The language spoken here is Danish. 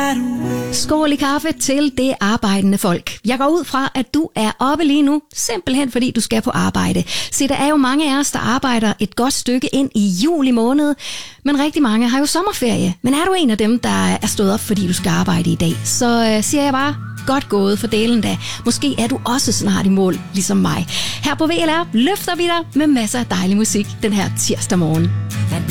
Skål i kaffe til det arbejdende folk. Jeg går ud fra, at du er oppe lige nu, simpelthen fordi du skal på arbejde. Se, der er jo mange af os, der arbejder et godt stykke ind i juli måned, men rigtig mange har jo sommerferie. Men er du en af dem, der er stået op, fordi du skal arbejde i dag, så siger jeg bare, godt gået for delen da. Måske er du også snart i mål, ligesom mig. Her på VLR løfter vi dig med masser af dejlig musik den her tirsdag morgen.